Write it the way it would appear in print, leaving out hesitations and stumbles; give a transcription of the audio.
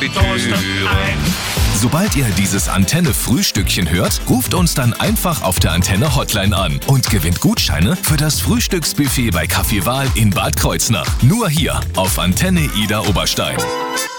Konfitüre. Sobald ihr dieses Antenne-Frühstückchen hört, ruft uns dann einfach auf der Antenne-Hotline an und gewinnt Gutscheine für das Frühstücksbuffet bei Café Wahl in Bad Kreuznach. Nur hier auf Antenne Ida Oberstein.